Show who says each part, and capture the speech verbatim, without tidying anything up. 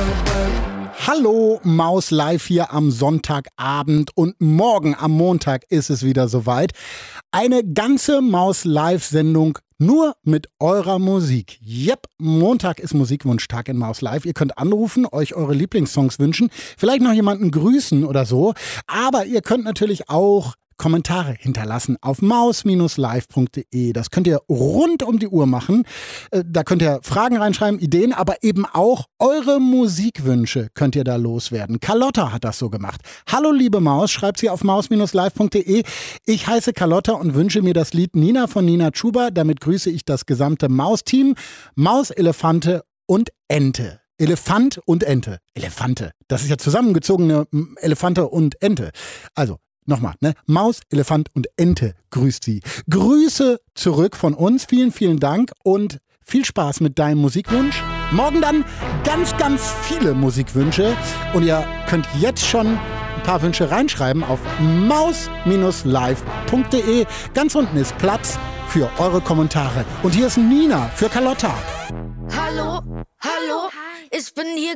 Speaker 1: Hallo, Maus live hier am Sonntagabend und morgen am Montag ist es wieder soweit. Eine ganze Maus Live-Sendung nur mit eurer Musik. Yep, Montag ist Musikwunschtag in Maus Live. Ihr könnt anrufen, euch eure Lieblingssongs wünschen, vielleicht noch jemanden grüßen oder so. Aber ihr könnt natürlich auch Kommentare hinterlassen auf maus live punkt de. Das könnt ihr rund um die Uhr machen. Da könnt ihr Fragen reinschreiben, Ideen, aber eben auch eure Musikwünsche könnt ihr da loswerden. Carlotta hat das so gemacht. Hallo liebe Maus, schreibt sie auf maus live punkt de. Ich heiße Carlotta und wünsche mir das Lied Nina von Nina Chuba. Damit grüße ich das gesamte Maus-Team. Maus, Elefante und Ente. Elefant und Ente. Elefante. Das ist ja zusammengezogene Elefante und Ente. Also, nochmal, ne? Maus, Elefant und Ente grüßt sie. Grüße zurück von uns. Vielen, vielen Dank und viel Spaß mit deinem Musikwunsch. Morgen dann ganz, ganz viele Musikwünsche. Und ihr könnt jetzt schon ein paar Wünsche reinschreiben auf maus live punkt de. Ganz unten ist Platz für eure Kommentare. Und hier ist Nina für Carlotta.
Speaker 2: Hallo, hallo, ich bin hier